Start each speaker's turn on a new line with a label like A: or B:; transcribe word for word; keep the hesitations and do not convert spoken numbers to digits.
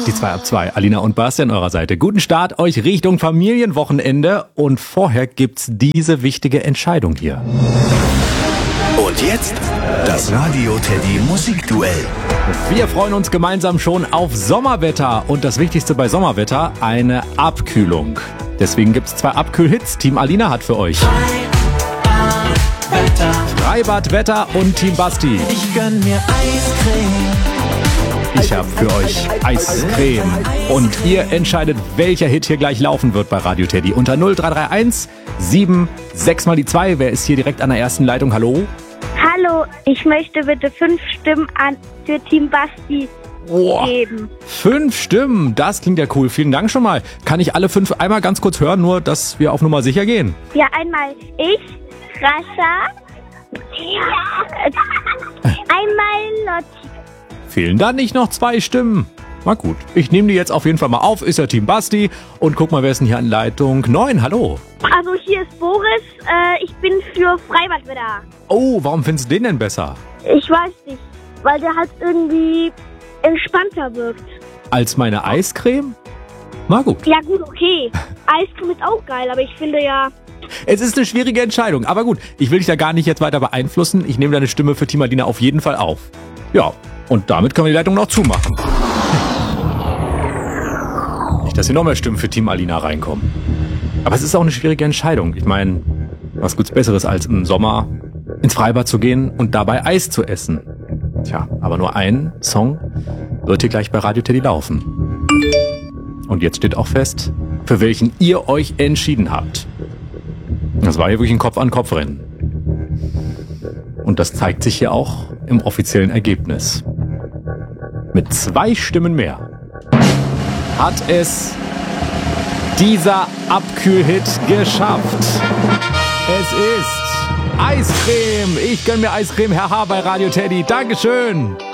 A: Die zwei ab zwei, Alina und Basti an eurer Seite. Guten Start euch Richtung Familienwochenende und vorher gibt's diese wichtige Entscheidung hier.
B: Und jetzt das Radio Teddy Musikduell.
A: Wir freuen uns gemeinsam schon auf Sommerwetter und das Wichtigste bei Sommerwetter, eine Abkühlung. Deswegen gibt's zwei Abkühlhits. Team Alina hat für euch Freibadwetter und Team Basti.
C: Ich gönn mir Eiscreme.
A: Ich habe für euch Eiscreme. Und ihr entscheidet, welcher Hit hier gleich laufen wird bei Radio Teddy. Unter null drei drei eins sieben sechs mal die zwei. Wer ist hier direkt an der ersten Leitung? Hallo?
D: Hallo, ich möchte bitte fünf Stimmen an für Team Basti
A: Boah.
D: geben.
A: Fünf Stimmen, das klingt ja cool. Vielen Dank schon mal. Kann ich alle fünf einmal ganz kurz hören, nur dass wir auf Nummer sicher gehen?
D: Ja, einmal ich, Rascha, ja. einmal Lotti.
A: Fehlen dann nicht noch zwei Stimmen? Na gut, ich nehme die jetzt auf jeden Fall mal auf. Ist ja Team Basti. Und guck mal, wer ist denn hier an Leitung neun? Hallo.
D: Also hier ist Boris, äh, ich bin für Freibadwetter.
A: Oh, warum findest du den denn besser?
D: Ich weiß nicht, weil der halt irgendwie entspannter wirkt.
A: Als meine Eiscreme? Na gut.
D: Ja gut, okay. Eiscreme ist auch geil, aber ich finde ja...
A: Es ist eine schwierige Entscheidung, aber gut, ich will dich da gar nicht jetzt weiter beeinflussen. Ich nehme deine Stimme für Team Alina auf jeden Fall auf. Ja, und damit können wir die Leitung noch zumachen. Nicht, dass hier noch mehr Stimmen für Team Alina reinkommen. Aber es ist auch eine schwierige Entscheidung. Ich meine, was gibt's Besseres als im Sommer ins Freibad zu gehen und dabei Eis zu essen? Tja, aber nur ein Song wird hier gleich bei Radio Teddy laufen. Und jetzt steht auch fest, für welchen ihr euch entschieden habt. Das war hier wirklich ein Kopf-an-Kopf-Rennen. Und das zeigt sich hier auch im offiziellen Ergebnis. Mit zwei Stimmen mehr hat es dieser Abkühlhit geschafft. Es ist Eiscreme. Ich gönn mir Eiscreme, Herr H. bei Radio Teddy. Dankeschön.